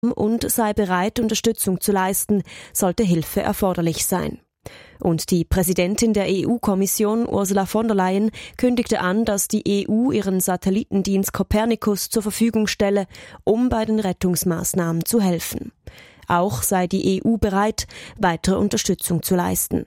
und sei bereit, Unterstützung zu leisten, sollte Hilfe erforderlich sein. Und die Präsidentin der EU-Kommission, Ursula von der Leyen, kündigte an, dass die EU ihren Satellitendienst Copernicus zur Verfügung stelle, um bei den Rettungsmaßnahmen zu helfen. Auch sei die EU bereit, weitere Unterstützung zu leisten.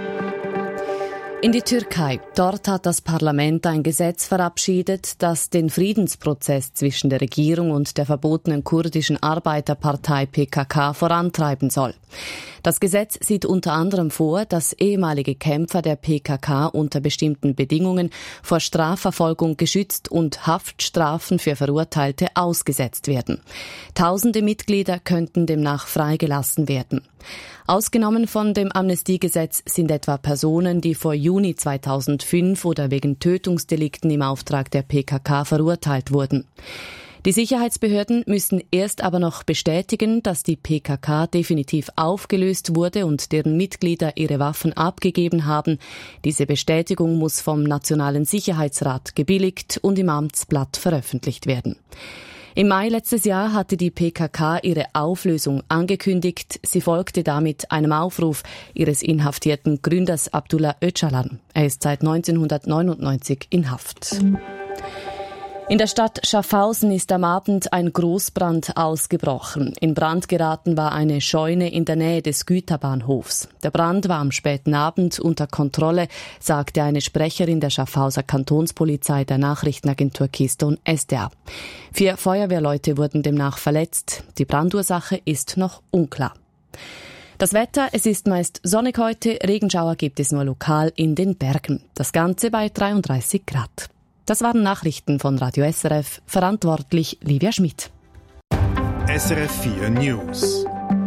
In die Türkei. Dort hat das Parlament ein Gesetz verabschiedet, das den Friedensprozess zwischen der Regierung und der verbotenen kurdischen Arbeiterpartei PKK vorantreiben soll. Das Gesetz sieht unter anderem vor, dass ehemalige Kämpfer der PKK unter bestimmten Bedingungen vor Strafverfolgung geschützt und Haftstrafen für Verurteilte ausgesetzt werden. Tausende Mitglieder könnten demnach freigelassen werden. Ausgenommen von dem Amnestiegesetz sind etwa Personen, die vor Juni 2005 oder wegen Tötungsdelikten im Auftrag der PKK verurteilt wurden. Die Sicherheitsbehörden müssen erst aber noch bestätigen, dass die PKK definitiv aufgelöst wurde und deren Mitglieder ihre Waffen abgegeben haben. Diese Bestätigung muss vom Nationalen Sicherheitsrat gebilligt und im Amtsblatt veröffentlicht werden. Im Mai letztes Jahr hatte die PKK ihre Auflösung angekündigt. Sie folgte damit einem Aufruf ihres inhaftierten Gründers Abdullah Öcalan. Er ist seit 1999 in Haft. In der Stadt Schaffhausen ist am Abend ein Großbrand ausgebrochen. In Brand geraten war eine Scheune in der Nähe des Güterbahnhofs. Der Brand war am späten Abend unter Kontrolle, sagte eine Sprecherin der Schaffhauser Kantonspolizei der Nachrichtenagentur Keystone SDA. 4 Feuerwehrleute wurden demnach verletzt. Die Brandursache ist noch unklar. Das Wetter, es ist meist sonnig heute, Regenschauer gibt es nur lokal in den Bergen. Das Ganze bei 33 Grad. Das waren Nachrichten von Radio SRF, verantwortlich Livia Schmidt. SRF 4 News.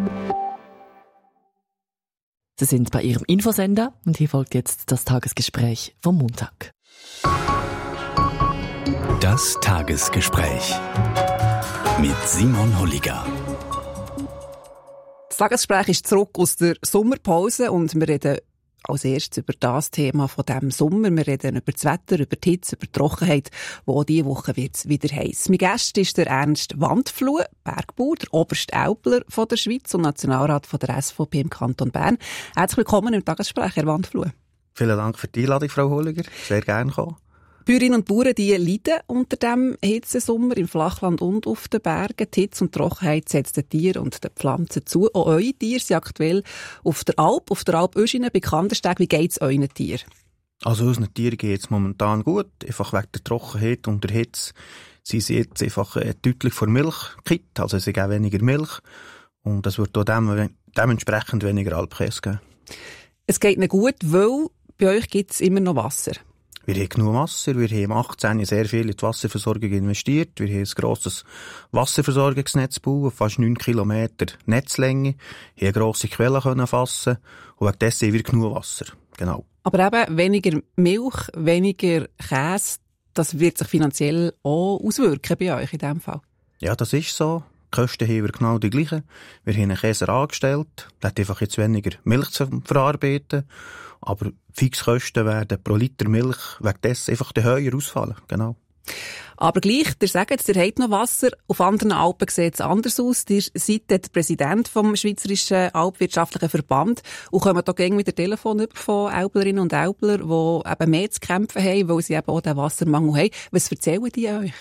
Sie sind bei Ihrem Infosender und hier folgt jetzt das Tagesgespräch vom Montag. Das Tagesgespräch mit Simon Holliger. Das Tagesgespräch ist zurück aus der Sommerpause und wir reden als erstes über das Thema von diesem Sommer. Wir reden über das Wetter, über die Hitze, über die Trockenheit, wo diese Woche wird es wieder heiß. Mein Gast ist der Ernst Wandfluh, Bergbauer, der oberste Älpler von der Schweiz und Nationalrat von der SVP im Kanton Bern. Herzlich willkommen im Tagesgespräch, Herr Wandfluh. Vielen Dank für die Einladung, Frau Holliger. Sehr gerne kommen. Bäuerinnen und Bauern, die leiden unter dem Hitzesommer im Flachland und auf den Bergen. Die Hitze und die Trockenheit setzt den Tieren und den Pflanzen zu. Auch eure Tiere sind aktuell auf der Alp Öschinen bei Kandersteg. Wie geht es euren Tieren? Also unseren Tieren geht es momentan gut. Einfach wegen der Trockenheit und der Hitze. Sie sind jetzt einfach deutlich vor Milch gekippt. Also sie geben weniger Milch. Und es wird auch dementsprechend weniger Alpkäse geben. Es geht ihnen gut, weil bei euch gibt es immer noch Wasser. Wir haben genug Wasser. Wir haben im 18 sehr viel in die Wasserversorgung investiert. Wir haben ein grosses Wasserversorgungsnetz gebaut, fast 9 Kilometer Netzlänge. Wir haben grosse Quellen können fassen. Und wegen dessen haben wir genug Wasser. Genau. Aber eben weniger Milch, weniger Käse, das wird sich finanziell auch auswirken bei euch in diesem Fall? Ja, das ist so. Die Kosten haben wir genau die gleichen. Wir haben einen Käser angestellt. Der hat einfach jetzt weniger Milch zu verarbeiten. Aber Fixkosten werden pro Liter Milch wegen dessen einfach höher ausfallen. Genau. Aber gleich, ihr sagt jetzt, ihr habt noch Wasser. Auf anderen Alpen sieht es anders aus. Ihr seid der Präsident vom Schweizerischen Alpwirtschaftlichen Verband und kommen da gegen wieder Telefon über von Älplerinnen und Älpler, die eben mehr zu kämpfen haben, weil sie eben auch den Wassermangel haben. Was erzählen die euch?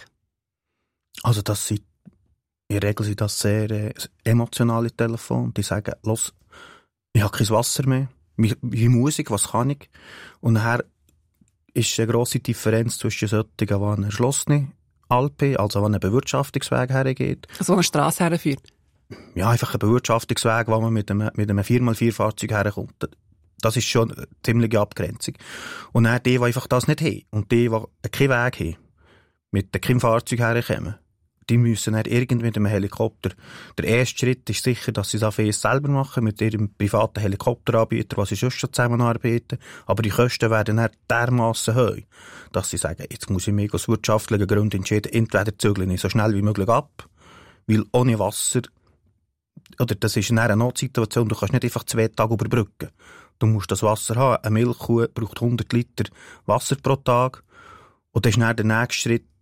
Also das sind, in der Regel sind das sehr emotionale Telefone. Die sagen, los, ich habe kein Wasser mehr. Wie Musik, was kann ich? Und nachher ist eine grosse Differenz zwischen solchen, die eine erschlossene Alpe, also wo ein Bewirtschaftungsweg hergeht. Also wo eine Strasse herführt? Ja, einfach ein Bewirtschaftungsweg, wo man mit einem 4x4 Fahrzeug herkommt. Das ist schon eine ziemliche Abgrenzung. Und dann die einfach das nicht haben und die keinen Weg haben, mit keinem Fahrzeug herkommen, die müssen dann irgendwie mit einem Helikopter. Der erste Schritt ist sicher, dass sie das selber machen, mit ihrem privaten Helikopteranbieter, was sie sonst schon zusammenarbeiten. Aber die Kosten werden dann dermassen hoch, dass sie sagen, jetzt muss ich mich aus wirtschaftlichen Gründen entscheiden, entweder zügle ich so schnell wie möglich ab, weil ohne Wasser, oder das ist eine Notsituation, du kannst nicht einfach 2 Tage überbrücken. Du musst das Wasser haben. Eine Milchkuh braucht 100 Liter Wasser pro Tag. Und das ist dann der nächste Schritt,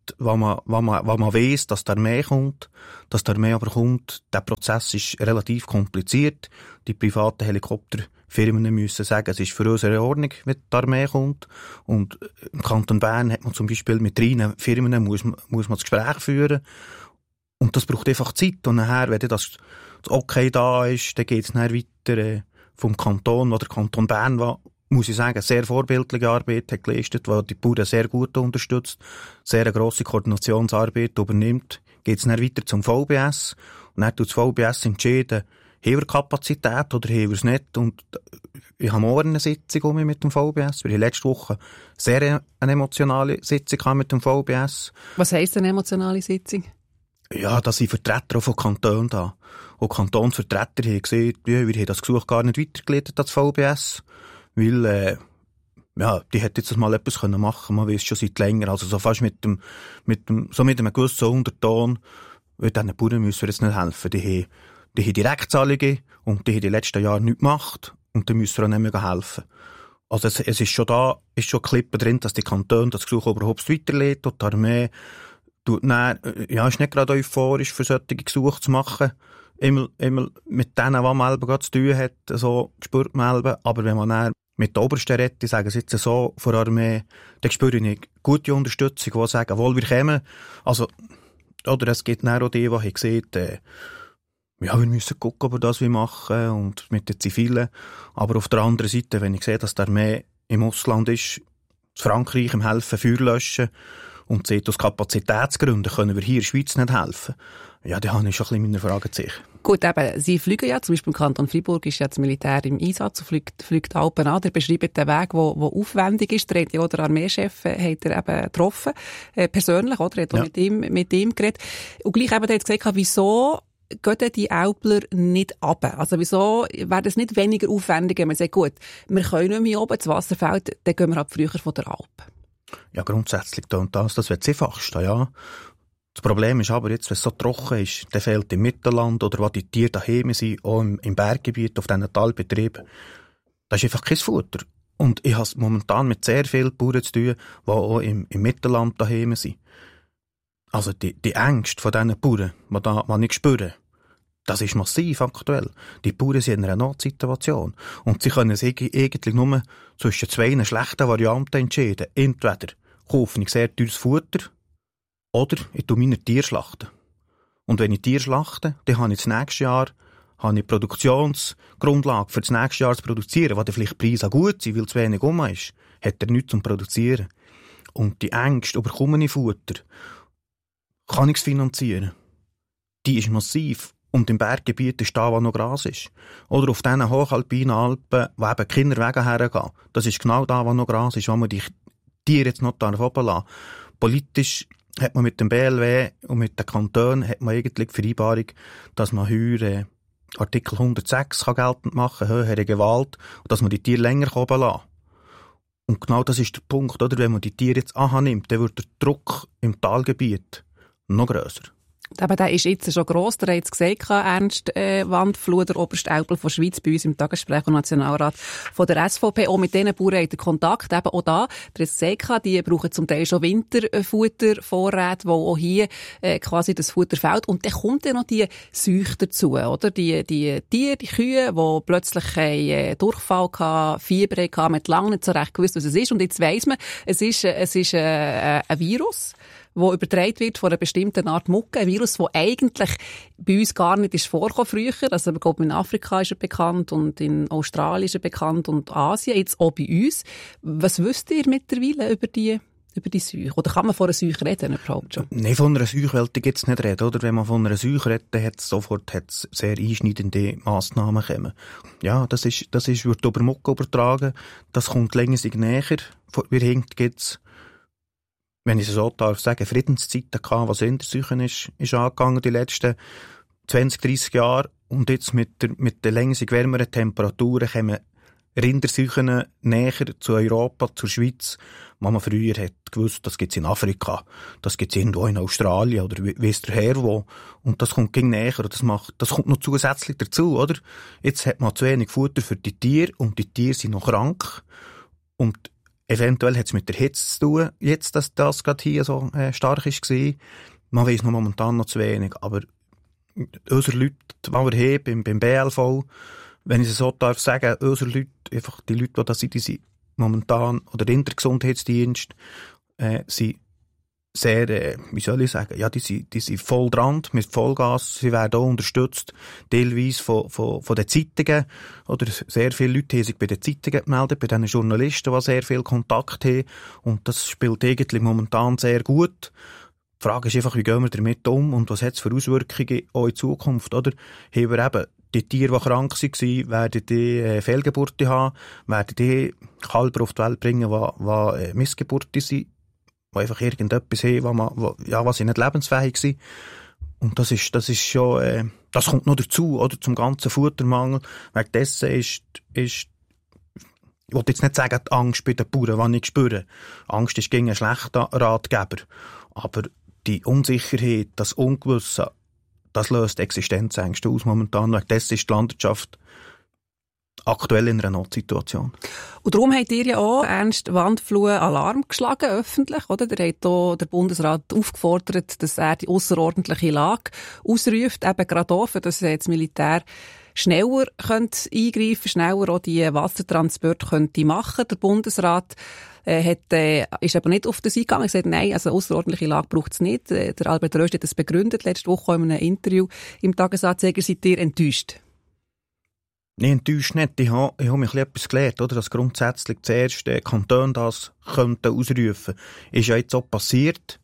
wo man weiss, dass die Armee kommt, dass die Armee aber kommt. Der Prozess ist relativ kompliziert. Die privaten Helikopterfirmen müssen sagen, es ist für uns in Ordnung, wenn die Armee kommt. Und im Kanton Bern hat man zum Beispiel mit 3 Firmen muss man das Gespräch führen. Und das braucht einfach Zeit. Und nachher, wenn das Okay da ist, dann geht es dann weiter vom Kanton, wo der Kanton Bern war, muss ich sagen, sehr vorbildliche Arbeit hat geleistet, weil die Bauern sehr gut unterstützt, sehr eine grosse Koordinationsarbeit übernimmt. Geht es dann weiter zum VBS und dann tut das VBS entscheiden, haben wir Kapazität oder haben wir es nicht. Und ich habe morgen eine Sitzung mit dem VBS. Wir hatten letzte Woche sehr eine emotionale Sitzung mit dem VBS. Was heisst eine emotionale Sitzung? Ja, da sind Vertreter auch von Kantonen da. Und Kantonsvertreter haben gesagt, ja, wir haben das Gesuch gar nicht weitergeleitet als VBS. Weil, die hätte jetzt mal etwas machen können. Man weiss schon seit länger. Also so fast mit einem gewissen Unterton, weil diesen Bauern müssen wir jetzt nicht helfen. Die haben Direktzahlungen und die haben die letzten Jahre nichts gemacht. Und dann müssen wir auch nicht mehr helfen. Also es ist schon da, ist schon Klippe drin, dass die Kantone das Gesuch überhaupt weiterleiten und die Armee ist nicht gerade euphorisch, für solche Gesuche zu machen. Immer mit denen, die man selber zu tun hat, so spürt man selber. Aber wenn man dann mit der obersten redet, die sagen es jetzt so von der Armee, dann spüre ich gute Unterstützung, die sagen, wohl wir kommen. Also, oder es gibt dann auch die haben gesagt, wir müssen gucken, ob wir das machen und mit den Zivilen. Aber auf der anderen Seite, wenn ich sehe, dass die Armee im Ausland ist, Frankreich im Helfen, Feuer löschen und sieht, aus Kapazitätsgründen können wir hier in der Schweiz nicht helfen. Ja, da habe ich schon ein bisschen meine Fragezeichen. Gut, eben, Sie fliegen ja, zum Beispiel im Kanton Freiburg ist ja das Militär im Einsatz und fliegt Alpen an. Der beschreibt den Weg, der aufwendig ist. Der hat ja auch der Armeechef hat er eben getroffen, persönlich, oder? Er hat auch mit ihm geredet. Und gleich eben, der hat gesagt, wieso gehen die Älpler nicht runter? Also wieso wäre das nicht weniger aufwendig, wenn man sagt, gut, wir können nicht mehr oben, das Wasser fällt, dann gehen wir halt früher von der Alp. Ja, grundsätzlich das wäre das Einfachste, ja. Das Problem ist aber jetzt, wenn es so trocken ist, dann fehlt im Mittelland oder wo die Tiere daheim sind, auch im Berggebiet, auf diesen Talbetrieben, da ist einfach kein Futter. Und ich habe es momentan mit sehr vielen Bauern zu tun, die auch im Mittelland daheim sind. Also die Ängste von diesen Bauern, die ich spüre, das ist massiv aktuell. Die Bauern sind in einer Notsituation. Und sie können sich eigentlich nur zwischen 2 schlechten Varianten entscheiden. Entweder kaufe ich sehr teures Futter oder ich tue meine Tiere schlachten. Und wenn ich Tiere schlachte, dann habe ich das nächste Jahr eine Produktionsgrundlage für das nächste Jahr zu produzieren, wo dann vielleicht die Preise gut sind, weil zu wenig ist, hat er nichts zum Produzieren. Und die Ängste, bekomme ich Futter, kann ich es finanzieren? Die ist massiv. Und im Berggebiet ist da, wo noch Gras ist. Oder auf diesen hochalpinen Alpen, wo eben keine Wege hergehen. Das ist genau da, wo noch Gras ist, wo man die Tiere jetzt noch oben lassen. Politisch hat man mit dem BLW und mit den Kantonen hat man eigentlich die Vereinbarung, dass man höher Artikel 106 kann geltend machen, höhere Gewalt, und dass man die Tiere länger oben lassen. Und genau das ist der Punkt, oder? Wenn man die Tiere jetzt annimmt, dann wird der Druck im Talgebiet noch grösser. Aber der ist jetzt schon gross. Der hat jetzt gesagt, Ernst Wandfluh, der Oberstälpel von Schweiz, bei uns im Tagesgespräch und Nationalrat von der SVP. Auch mit diesen Bauern hat er Kontakt. Eben auch da, der hat gesagt, die brauchen zum Teil schon Winterfuttervorräte, wo auch hier quasi das Futter fehlt. Und dann kommt ja noch die Seuche dazu, oder? Die Tiere, die Kühe, die plötzlich Durchfall hatten, Fieber hatten, man hat lange nicht so recht gewusst, was es ist. Und jetzt weiss man, es ist ein Virus, wo übertragen wird von einer bestimmten Art Mucke. Ein Virus, das eigentlich bei uns gar nicht ist vorgekommen früher. Also, ich glaube, in Afrika ist er bekannt und in Australien ist er bekannt und Asien, jetzt auch bei uns. Was wisst ihr mittlerweile über die Seuche? Oder kann man von einer Seuche reden überhaupt schon? Nein, von einer Seuche wollte ich jetzt nicht reden, oder? Wenn man von einer Seuche redet, dann hat es sehr einschneidende Massnahmen kommen. Ja, das wird über Mucke übertragen. Das kommt länger näher. Wir hinten gibt's, wenn ich es so darf sagen, Friedenszeiten gehabt, was Rinderseuchen ist angegangen die letzten 20, 30 Jahre. Und jetzt mit den längeren, wärmeren Temperaturen kommen Rinderseuchen näher zu Europa, zur Schweiz, wo man früher hat gewusst, das gibt's in Afrika, das gibt's irgendwo in Australien oder weiss der Herr wo. Und das kommt gegen näher und das kommt noch zusätzlich dazu, oder? Jetzt hat man zu wenig Futter für die Tiere und die Tiere sind noch krank. Und Eventuell hat es mit der Hitze zu tun, jetzt, dass das gerade hier so stark war. Man weiss noch momentan noch zu wenig, aber unsere Leute, die wir haben beim BLV, wenn ich es so darf sagen, unsere Leute, einfach die Leute, die da sind, die sind momentan, oder der Intergesundheitsdienst, sind sehr, wie soll ich sagen, ja, die sind voll dran, mit Vollgas, sie werden auch unterstützt, teilweise von den Zeitungen, oder sehr viele Leute haben sich bei den Zeitungen gemeldet, bei den Journalisten, die sehr viel Kontakt haben, und das spielt eigentlich momentan sehr gut. Die Frage ist einfach, wie gehen wir damit um, und was hat es für Auswirkungen auch in Zukunft, oder? Haben wir eben die Tiere, die krank waren, werden die Fehlgeburten haben, werden die Kälber auf die Welt bringen, die Missgeburten sind, die einfach irgendetwas haben, was nicht lebensfähig sind. Und das ist schon, das kommt noch dazu, oder, zum ganzen Futtermangel. Wegen dessen ist, ich will jetzt nicht sagen, die Angst bei den Bauern, die ich spüre. Angst ist gegen einen schlechten Ratgeber. Aber die Unsicherheit, das Ungewisse, das löst Existenzängste aus momentan. Wegen dessen ist die Landwirtschaft aktuell in einer Notsituation. Und darum habt ihr ja auch Ernst Wandfluh Alarm geschlagen, öffentlich, oder? Der hat auch der Bundesrat aufgefordert, dass er die ausserordentliche Lage ausruft, eben gerade auch, für dass das Militär schneller eingreifen, schneller auch die Wassertransporte könnte machen. Der Bundesrat ist aber nicht auf das eingegangen. Er hat gesagt, nein, also ausserordentliche Lage braucht es nicht. Der Albert Rösti hat das begründet, letzte Woche in einem Interview im Tagesanzeiger. Seid ihr enttäuscht? Nein, enttäuscht nicht. Ich habe mich etwas gelernt, oder? Dass grundsätzlich zuerst Kantone das könnten ausrufen. Ist ja jetzt auch passiert.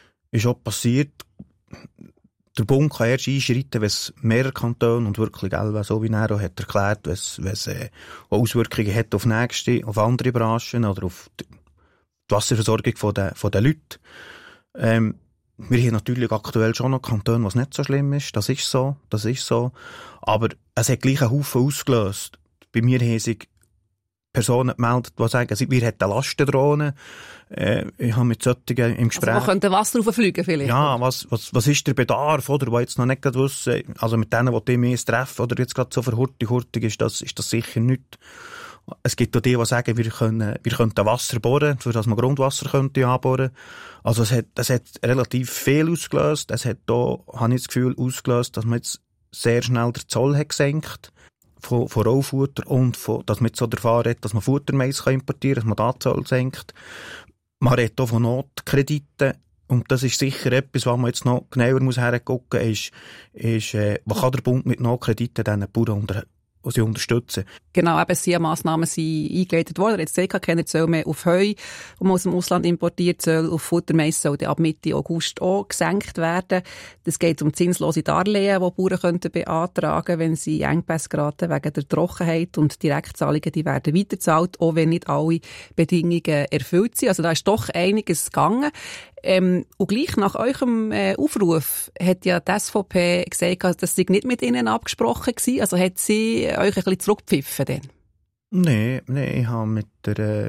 Der Bund kann erst einschreiten, wenn es mehrere Kantone und wirklich, so wie er auch hat erklärt, wenn es Auswirkungen hat auf nächste, auf andere Branchen oder auf die Wasserversorgung von den Leuten. Wir haben natürlich aktuell schon noch Kantone, was nicht so schlimm ist. Das ist so. Aber es hat gleich einen Haufen ausgelöst. Bei mir haben sich Personen gemeldet, die sagen, wir hätten Lastendrohnen. Ich habe mit solchen im Gespräch. Also man könnte Wasser rauffliegen vielleicht? Ja, was ist der Bedarf, oder? Die jetzt noch nicht gerade wissen, also mit denen, die mich treffen, oder jetzt gerade so für hurtig ist das sicher nicht. Es gibt auch die sagen, wir könnten Wasser bohren, für das man Grundwasser könnte anbohren. Also es hat relativ viel ausgelöst. Es hat auch, habe ich das Gefühl, ausgelöst, dass man jetzt sehr schnell den Zoll hat gesenkt von Rohfutter und dass man jetzt so davon redet, dass man Futtermais importieren kann, dass man den Zoll senkt. Man redet auch von Notkrediten. Und das ist sicher etwas, was man jetzt noch genauer hergucken muss, ist, was kann der Bund mit Notkrediten diesen Bauern sie unterstützen. Genau, eben diese Massnahmen sind eingeleitet worden. Jetzt sehe ich keine Zölle mehr auf Heu, die man aus dem Ausland importiert, soll auf Futtermais soll ab Mitte August auch gesenkt werden. Es geht um zinslose Darlehen, die Bauern könnten beantragen, wenn sie Engpässe geraten wegen der Trockenheit, und Direktzahlungen, die werden weitergezahlt, auch wenn nicht alle Bedingungen erfüllt sind. Also da ist doch einiges gegangen. Und gleich nach eurem Aufruf hat ja die SVP gesagt, dass sie nicht mit ihnen abgesprochen war. Also hat sie euch ein bisschen zurückgepfiffen denn? Nein, ich habe mit der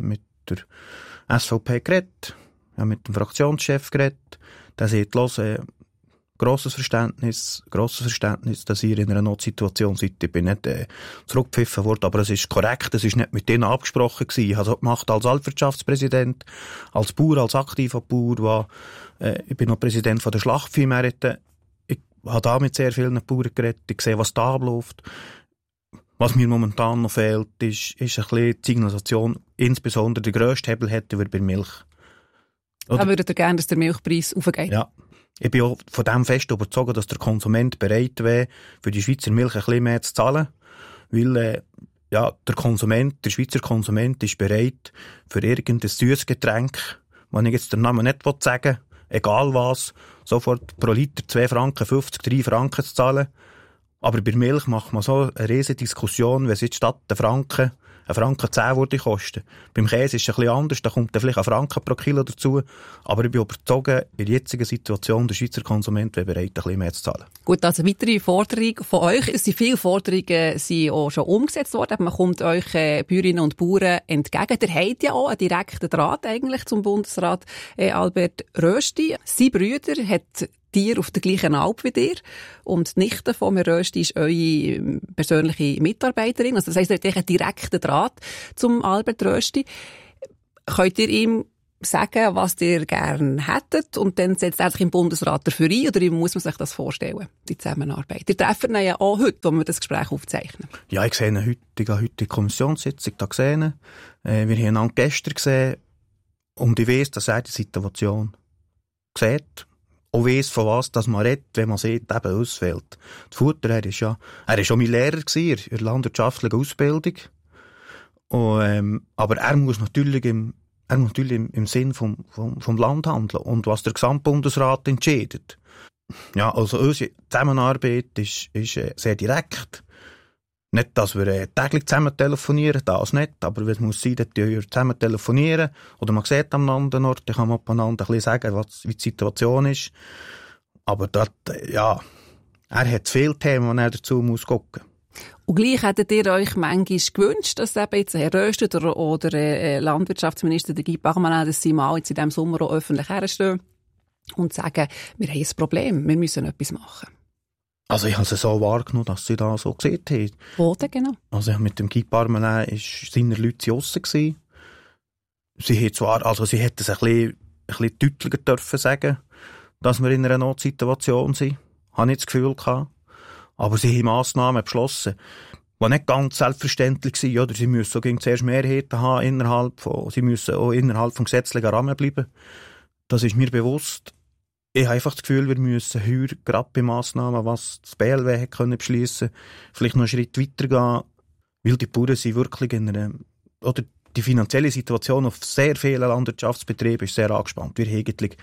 SVP geredet, ich habe mit dem Fraktionschef geredet. Der sagt, grosses Verständnis, dass ihr in einer Notsituation seid. Ich bin nicht zurückgepfiffen worden, aber es ist korrekt, es ist nicht mit denen abgesprochen gewesen. Ich habe es gemacht als Altwirtschaftspräsident, als Bauer, als aktiver Bauer, ich bin noch Präsident von der Schlachtviehmärkte. Ich habe da mit sehr vielen Bauern geredet, ich sehe, was da abläuft. Was mir momentan noch fehlt, ist ein bisschen die Signalisation, insbesondere der grösste Hebel hätten wir bei Milch. Da würdet ihr gerne, dass der Milchpreis aufgeht? Ja. Ich bin auch von dem fest überzeugt, dass der Konsument bereit wäre, für die Schweizer Milch ein bisschen mehr zu zahlen. Weil, der Schweizer Konsument ist bereit, für irgendein süßes Getränk, wenn ich jetzt den Namen nicht sagen will, egal was, sofort pro Liter 2,50 Franken, 3 Franken zu zahlen. Aber bei Milch macht man so eine riesige Diskussion, wenn es jetzt statt 1 Franken 10 würde kosten. Beim Käse ist es ein bisschen anders, da kommt dann vielleicht 1 Franken pro Kilo dazu. Aber ich bin überzeugt, in der jetzigen Situation, der Schweizer Konsument wäre bereit, ein bisschen mehr zu zahlen. Gut, also weitere Forderung von euch. Viele Forderungen sind auch schon umgesetzt worden. Man kommt euch Bäuerinnen und Bauern entgegen. Der hat ja auch einen direkten Draht eigentlich zum Bundesrat Albert Rösti. Sein Brüder hat Tier auf der gleichen Alp wie dir. Und die Nichte von Herrn Rösti ist eure persönliche Mitarbeiterin. Also das heisst, ihr habt einen direkten Draht zum Albert Rösti. Könnt ihr ihm sagen, was ihr gerne hättet und dann setzt er sich im Bundesrat dafür ein, oder wie muss man sich das vorstellen, die Zusammenarbeit? Ihr treffen ihn ja auch heute, wo wir das Gespräch aufzeichnen. Ja, ich sehe ihn heute Kommissionssitzung da gesehen. Wir haben ihn gestern gesehen und ich weiss, dass er die Situation sieht. Auch weiss, von was dass man redet, wenn man sieht, eben ausfällt. Die Futter, er ist schon mein Lehrer gewesen, in der landwirtschaftlichen Ausbildung. Und, aber er muss natürlich im Sinn vom Land handeln und was der Gesamtbundesrat entscheidet. Ja, also unsere Zusammenarbeit ist sehr direkt. Nicht, dass wir täglich zusammen telefonieren, das nicht, aber es muss sein, dass wir zusammen telefonieren oder man sieht am anderen Ort, dann kann man einander ein bisschen sagen, wie die Situation ist. Aber dort, ja, er hat viele Themen, die er dazu muss gucken. Und gleich hättet ihr euch manchmal gewünscht, dass eben jetzt Herr Röstet oder Landwirtschaftsminister Guy Parmelin, dass sie mal jetzt in diesem Sommer auch öffentlich herstehen und sagen, wir haben ein Problem, wir müssen etwas machen. Also ich habe es so wahrgenommen, dass sie da so gesehen haben. Wo denn genau? Also mit dem Guy Parmelin seine Leute draussen gewesen. Sie hätten es ein bisschen deutlicher dürfen sagen, dass wir in einer Notsituation sind. Habe ich das Gefühl gehabt. Aber sie haben Massnahmen beschlossen, die nicht ganz selbstverständlich waren. Oder sie müssen auch zuerst Mehrheiten haben sie müssen auch innerhalb des gesetzlichen Rahmen bleiben. Das ist mir bewusst. Ich habe einfach das Gefühl, wir müssen heute gerade bei Massnahmen, was das BLW hat können beschliessen, vielleicht noch einen Schritt weiter gehen, weil die Bauern sind wirklich oder die finanzielle Situation auf sehr vielen Landwirtschaftsbetrieben ist sehr angespannt. Wir haben eigentlich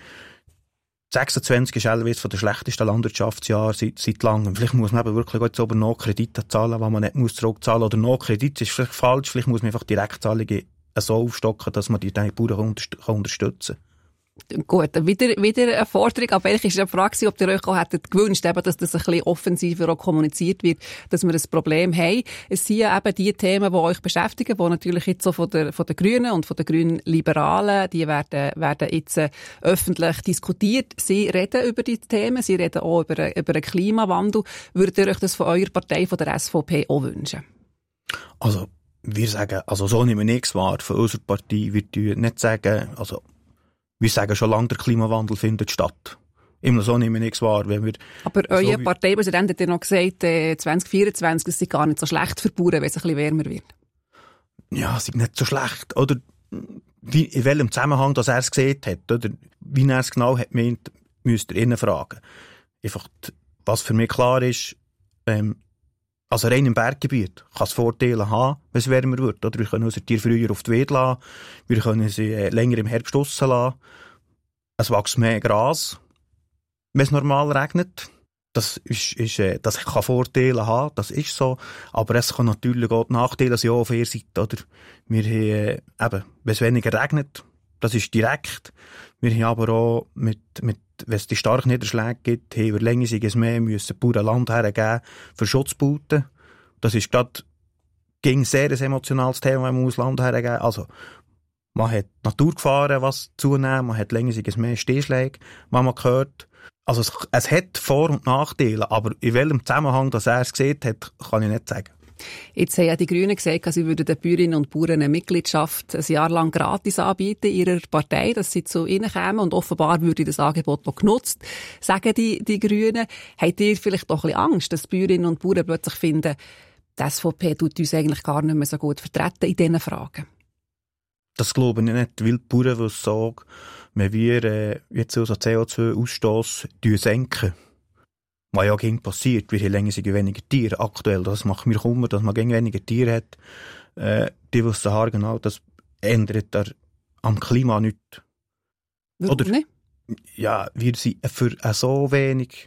26 ist teilweise von den schlechtesten Landwirtschaftsjahren seit langem. Vielleicht muss man eben wirklich jetzt oben noch Kredite zahlen, die man nicht zurückzahlen muss. Oder noch Kredit ist vielleicht falsch. Vielleicht muss man einfach Direktzahlungen so aufstocken, dass man die Bauern unterstützen kann. Gut, wieder eine Forderung. Aber eigentlich ist ja die Frage, ob ihr euch auch hättet gewünscht, eben, dass das ein bisschen offensiver auch kommuniziert wird, dass wir ein Problem haben. Es sind ja eben die Themen, die euch beschäftigen, die natürlich jetzt so von den Grünen und von den Grünen Liberalen, die werden jetzt öffentlich diskutiert. Sie reden über die Themen, sie reden auch über den Klimawandel. Würdet ihr euch das von eurer Partei, von der SVP, auch wünschen? Also, wir sagen, so nehmen wir nichts wahr von unserer Partei. Wir nicht sagen, wir sagen schon lange, der Klimawandel findet statt. Immer so nehmen wir nichts wahr. Aber euer Parteipräsident hat ja noch gesagt, 2024 ist es gar nicht so schlecht für die Bauern, wenn es ein bisschen wärmer wird. Ja, es ist nicht so schlecht. Oder in welchem Zusammenhang dass er es gesehen hat, oder wie er es genau hat gemeint, müsst ihr ihn fragen. Einfach, was für mich klar ist, rein im Berggebiet kann es Vorteile haben, wenn es wärmer wird. Oder wir können unsere Tiere früher auf die Weide lassen, wir können sie länger im Herbst draussen lassen. Es wächst mehr Gras, wenn es normal regnet. Das kann Vorteile haben, das ist so. Aber es kann natürlich auch die Nachteile sein auf ihrer Seite. Oder wir haben, wenn es weniger regnet, das ist direkt. Wir haben aber auch, wenn es die starken Niederschläge gibt, haben wir längersiges mehr, müssen Bauern Land hergeben für Schutzbauten. Das ist gerade gegen sehr ein emotionales Thema, wenn man Land hergeben muss. Also, man hat Naturgefahren, was zunehmen, man hat längersiges mehr Stehschläge, was man hört. Also, es hat Vor- und Nachteile, aber in welchem Zusammenhang, dass er es gesehen hat, kann ich nicht sagen. Jetzt haben ja die Grünen gesagt, sie würden den Bäuerinnen und Bauern eine Mitgliedschaft ein Jahr lang gratis anbieten in ihrer Partei, dass sie zu ihnen kämen und offenbar würde das Angebot noch genutzt, sagen die Grünen. Habt ihr vielleicht doch ein bisschen Angst, dass die Bäuerinnen und Bauern plötzlich finden, die SVP tut uns eigentlich gar nicht mehr so gut vertreten in diesen Fragen? Das glaube ich nicht, weil die Bauern sagen, wenn wir jetzt unseren CO2-Ausstoss senken, was ja gegen passiert, wir haben länger weniger Tiere aktuell. Das macht mir Kummer, dass man gegen weniger Tiere hat. Die wissen genau, das ändert am Klima nichts. Oder nicht? Ja, wir sind für so wenig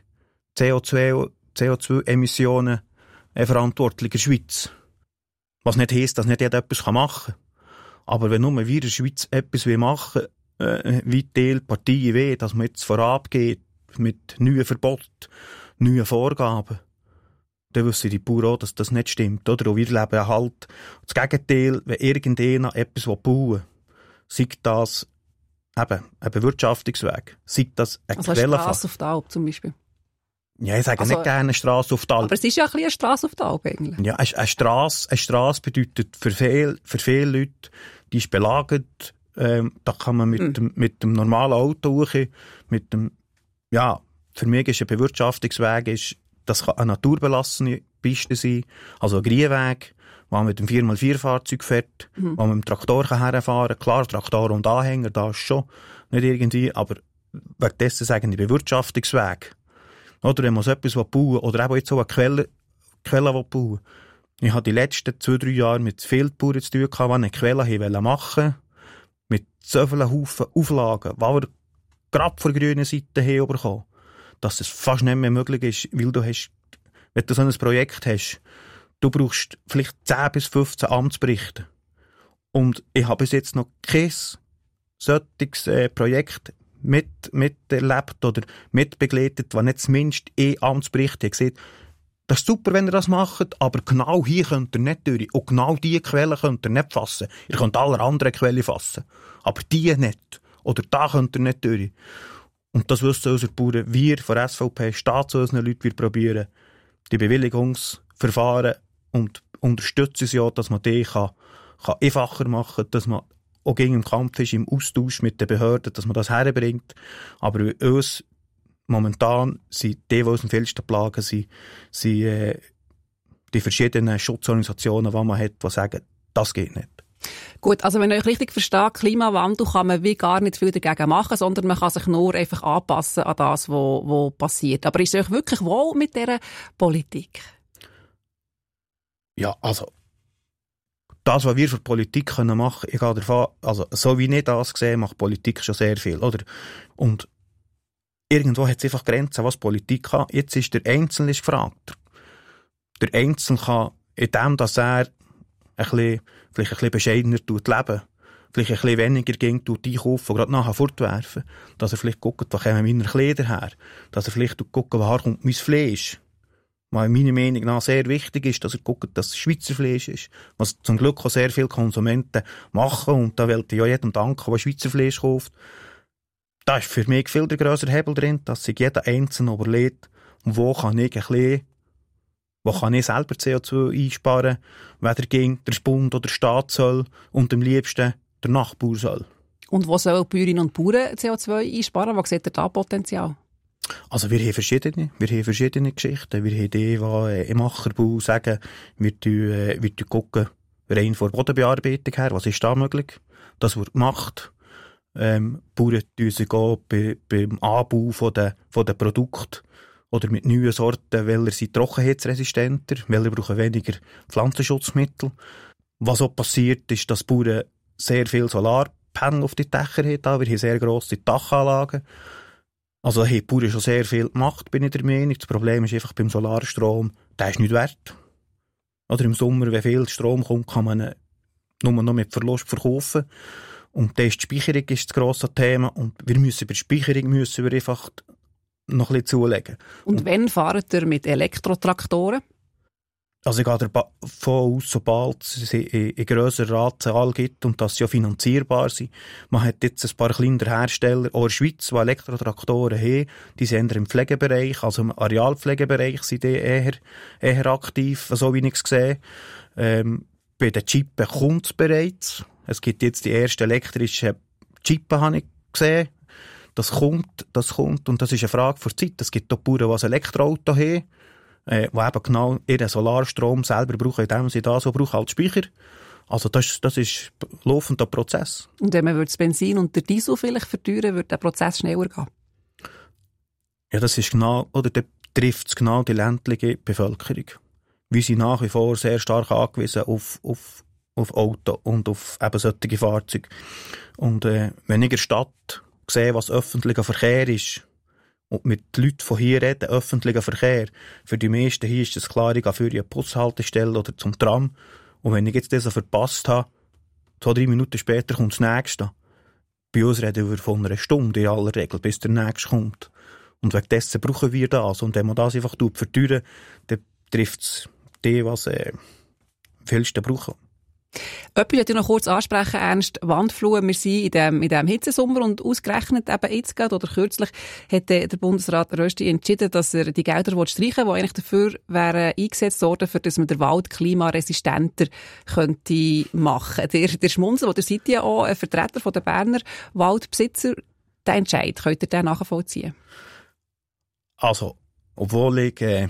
CO2-Emissionen verantwortlich in der Schweiz. Was nicht heisst, dass nicht jeder etwas machen kann. Aber wenn nur wir in der Schweiz etwas machen wollen, wie die Parteien wollen, dass man jetzt vorangeht mit neuen Verboten, neue Vorgaben, dann wissen die Bauern auch, dass das nicht stimmt. Oder? Und wir leben halt das Gegenteil, wenn irgendjemand etwas bauen will, sei das eben ein Bewirtschaftungsweg, sei das ein Quellenfach. Eine Strasse auf der Alp zum Beispiel. Ja, ich sage nicht gerne eine Strasse auf der Alp. Aber es ist ja ein bisschen eine Strasse auf der Alp eigentlich. Ja, eine Strasse bedeutet für viele Leute, die ist belagert, Da kann man mit dem normalen Auto hoch, für mich ist ein Bewirtschaftungsweg, das kann eine naturbelassene Piste sein, also ein Grünweg, wo man mit dem 4x4-Fahrzeug fährt, wo man mit dem Traktor herfahren kann. Klar, Traktor und Anhänger, da ist schon nicht irgendwie, aber wegen dessen sagen die Bewirtschaftungsweg. Oder wenn man so etwas bauen will, oder eben jetzt so eine Quelle bauen. Ich habe die letzten 2-3 Jahre mit vielen Bauern zu tun gehabt, die eine Quelle machen wollten, mit so vielen Haufen Auflagen, die wir gerade von der grünen Seite her bekommen, dass es fast nicht mehr möglich ist, weil wenn du so ein Projekt hast, du brauchst vielleicht 10 bis 15 Amtsberichte. Und ich habe bis jetzt noch kein solches Projekt miterlebt oder mitbegleitet, das nicht zumindest Amtsbericht hat gesagt, das ist super, wenn ihr das macht, aber genau hier könnt ihr nicht durch. Und genau diese Quelle könnt ihr nicht fassen. Ihr könnt alle anderen Quellen fassen. Aber die nicht. Oder da könnt ihr nicht durch. Und das wissen unsere Bauern. Wir von der SVP stehen zu unseren Leuten. Wir probieren die Bewilligungsverfahren und unterstützen sie auch, dass man die kann einfacher machen kann, dass man auch gegen den Kampf ist, im Austausch mit den Behörden, dass man das herbringt. Aber uns momentan sind die uns am vielsten plagen, sind die verschiedenen Schutzorganisationen, die man hat, die sagen, das geht nicht. Gut, also wenn ich euch richtig verstehe, Klimawandel kann man wie gar nicht viel dagegen machen, sondern man kann sich nur einfach anpassen an das, was passiert. Aber ist es euch wirklich wohl mit dieser Politik? Ja, also das, was wir für Politik machen können, ich gehe davon, also so wie ich das sehe, macht Politik schon sehr viel, oder? Und irgendwo hat es einfach Grenzen, was Politik kann. Jetzt ist der Einzelne gefragt. Der Einzelne kann, indem dass er vielleicht ein bisschen bescheidener leben, vielleicht ein bisschen weniger ging, einkaufen und gerade nachher fortwerfen, dass er vielleicht guckt, wo kommen meine Kleider her, dass er vielleicht guckt, woher kommt mein Fleisch. Was meiner Meinung nach sehr wichtig ist, dass er guckt, dass es Schweizer Fleisch ist, was zum Glück auch sehr viele Konsumenten machen, und da will ich ja jedem danken, der Schweizer Fleisch kauft. Da ist für mich viel der grössere Hebel drin, dass sich jeder Einzelne überlegt, wo kann ich selber CO2 einsparen, weder gegen der Bund oder der Staat soll und am liebsten der Nachbar soll. Und wo sollen Bäuerinnen und Bauern CO2 einsparen? Wo seht ihr da Potenzial? Also wir haben verschiedene Geschichten. Wir haben die im Ackerbau sagen, wir gucken rein von der Bodenbearbeitung her, was ist da möglich? Das wird gemacht. Bauern tun sich auch beim Anbau von den Produkten oder mit neuen Sorten, welche sind trockenheitsresistenter, welche brauchen weniger Pflanzenschutzmittel. Was auch passiert, ist, dass Bauern sehr viel Solarpanel auf die Dächer haben. Wir haben sehr grosse Dachanlagen. Also da haben die Bauern schon sehr viel gemacht, bin ich der Meinung. Das Problem ist einfach beim Solarstrom, der ist nicht wert. Oder im Sommer, wenn viel Strom kommt, kann man ihn nur noch mit Verlust verkaufen. Und dann ist die Speicherung das grosse Thema. Und bei der Speicherung müssen wir einfach noch ein bisschen zulegen. Und wann fahrt ihr mit Elektrotraktoren? Also ich gehe davon aus, sobald es eine grössere Anzahl gibt und dass sie ja finanzierbar sind. Man hat jetzt ein paar kleinere Hersteller, auch in der Schweiz, die Elektrotraktoren haben. Die sind eher im Pflegebereich, also im Arealpflegebereich sind die eher aktiv, so wie ich es sehe. Bei den Chippen kommt es bereits. Es gibt jetzt die ersten elektrischen Chippen, habe ich gesehen. Das kommt, und das ist eine Frage der Zeit. Es gibt auch Bauern, die ein Elektroauto haben, die eben genau ihren Solarstrom selber brauchen, indem sie das so brauchen als Speicher. Also das ist ein laufender Prozess. Und wenn man das Benzin und der Diesel vielleicht verteuern, wird der Prozess schneller gehen? Ja, das ist genau, oder da trifft es genau die ländliche Bevölkerung. Wir sind nach wie vor sehr stark angewiesen auf Auto und auf eben solche Fahrzeuge. Und wenn ich in der Stadt sehe, was öffentlicher Verkehr ist, und mit Leuten von hier reden, öffentlicher Verkehr, für die meisten hier ist es klar, ich gehe für eine Bushaltestelle oder zum Tram. Und wenn ich jetzt das verpasst habe, 2-3 Minuten später kommt das Nächste. Bei uns reden wir von einer Stunde in aller Regel, bis der Nächste kommt. Und wegen dessen brauchen wir das. Und wenn man das einfach verteuern, dann trifft es die, was am vielsten brauchen. Etwas möchte ich noch kurz ansprechen, Ernst. Wandfluten. Wir sind in diesem Hitzesommer und ausgerechnet eben jetzt gerade oder kürzlich hat der Bundesrat Rösti entschieden, dass er die Gelder streichen will, die eigentlich dafür wären eingesetzt worden, für dass man den Wald klimaresistenter könnte machen. Der Schmunzel, der seid ja auch ein Vertreter der Berner Waldbesitzer, der Entscheid, könnt ihr den nachvollziehen? Also, obwohl ich der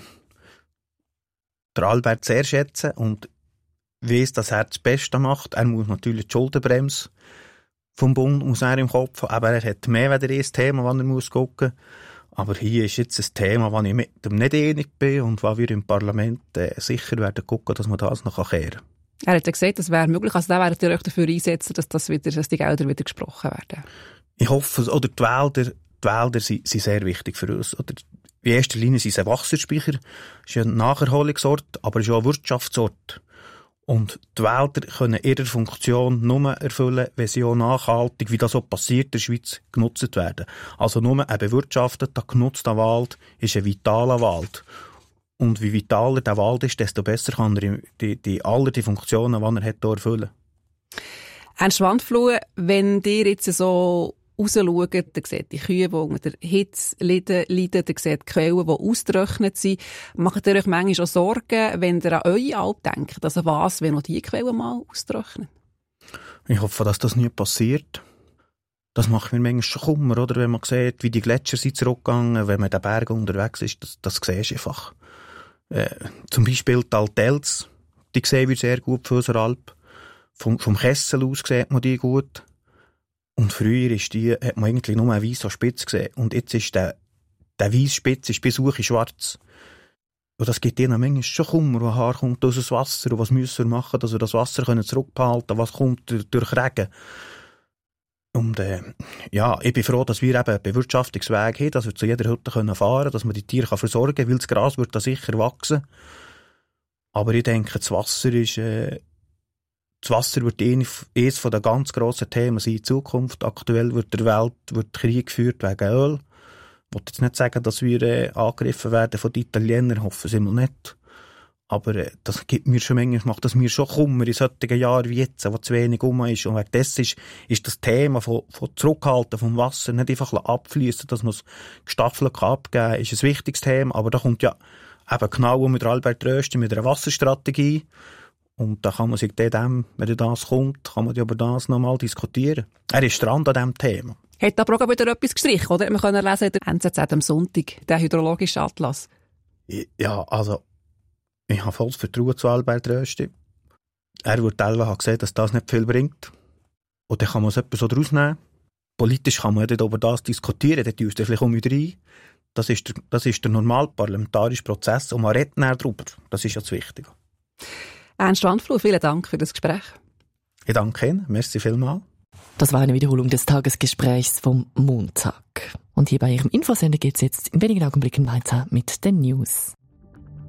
Albert sehr schätze und weiss, dass er das Beste macht. Er muss natürlich die Schuldenbremse vom Bund muss er im Kopf haben. Aber er hat mehr als ein Thema, das er muss gucken muss. Aber hier ist jetzt ein Thema, das ich mit ihm nicht einig bin und wo wir im Parlament sicher werden gucken, dass man das noch kehren kann. Er hat ja gesagt, das wäre möglich. Also da werdet ihr euch dafür einsetzen, dass die Gelder wieder gesprochen werden. Ich hoffe, oder die Wälder sind sehr wichtig für uns. Oder in erster Linie sind sie ein Wasserspeicher. Es ist ein Nacherholungsort, aber es ist auch ein Wirtschaftsort. Und die Wälder können ihre Funktion nur erfüllen, wenn sie auch nachhaltig, wie das auch passiert in der Schweiz, genutzt werden. Also nur ein bewirtschafteter, genutzter Wald ist ein vitaler Wald. Und wie vitaler der Wald ist, desto besser kann er alle die Funktionen, die er hat, erfüllen. Ernst Wandfluten, wenn ihr jetzt so rausschaut, dann seht die Kühe, die unter der Hitze leiden, dann seht die Quellen, die ausgetrocknet sind. Macht ihr euch manchmal auch Sorgen, wenn ihr an eure Alp denkt? Also was, wenn auch die Quellen mal austrocknen? Ich hoffe, dass das nie passiert. Das macht mir manchmal schon Kummer, oder? Wenn man sieht, wie die Gletscher sind zurückgegangen, wenn man in den Bergen unterwegs ist, das siehst du einfach. Zum Beispiel die Altels, die sehen wir sehr gut für unsere Alp. Vom Kessel aus sieht man die gut. Und früher hat man eigentlich nur eine weiße Spitze gesehen. Und jetzt ist der weiße Spitz bis hoch in schwarz. Und das gibt ihnen manchmal schon Kummer, wo Haar kommt aus dem Wasser. Und was müssen wir machen, dass wir das Wasser zurückbehalten können? Was kommt durch Regen? Und ich bin froh, dass wir eben einen Bewirtschaftungsweg haben, dass wir zu jeder Hütte fahren können, dass man die Tiere versorgen kann, weil das Gras wird da sicher wachsen. Aber ich denke, das Wasser wird eines der ganz grossen Themen sein in Zukunft. Aktuell wird der Welt Krieg geführt wegen Öl. Ich will jetzt nicht sagen, dass wir angegriffen werden von den Italienern, hoffen sie mal nicht. Aber das gibt mir schon manchmal, macht das mir schon Kummer in solchen Jahren wie jetzt, wo zu wenig rum ist. Und wegen dessen ist das Thema von Zurückhalten vom Wasser nicht einfach abfließen, dass man es gestaffelt abgeben kann, ist ein wichtiges Thema. Aber da kommt ja eben genau mit Albert Rösti mit einer Wasserstrategie. Und da kann man sich wenn das kommt, kann man über das nochmal diskutieren. Er ist dran an diesem Thema. Hat aber auch wieder etwas gestrichen, oder? Wir können lesen in der NZZ am Sonntag, den hydrologischen Atlas. Ja, also, ich habe volles Vertrauen zu Albert Rösti. Er wird haben gesehen, dass das nicht viel bringt. Und dann kann man es etwas so daraus nehmen. Politisch kann man nicht über das diskutieren, dann tust du vielleicht mit rein. Das ist der normale parlamentarische Prozess und man redet näher darüber. Das ist ja das Wichtige. Ernst Wandfluten, vielen Dank für das Gespräch. Ich danke Ihnen. Merci vielmals. Das war eine Wiederholung des Tagesgesprächs vom Montag. Und hier bei Ihrem Infosender geht es jetzt in wenigen Augenblicken weiter mit den News.